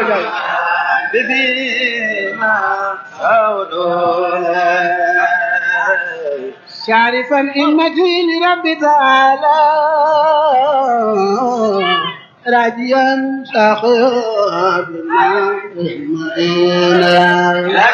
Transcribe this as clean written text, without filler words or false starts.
بما أولونا شارفا إنتي لرب تعالى راجيا سخابنا